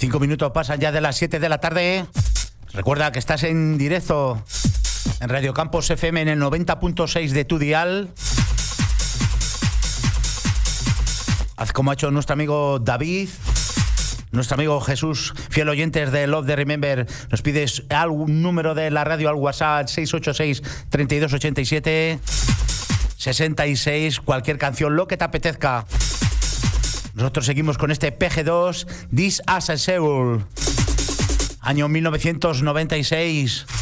5 minutos pasan ya de las 7 de la tarde. Recuerda que estás en directo en Radio Campos FM en el 90.6 de tu dial. Haz como ha hecho nuestro amigo David, nuestro amigo Jesús, fiel oyentes de Love the Remember. Nos pides algún número de la radio al WhatsApp 686-3287-66, cualquier canción, lo que te apetezca. Nosotros seguimos con este PG2, This As a Soul, año 1996.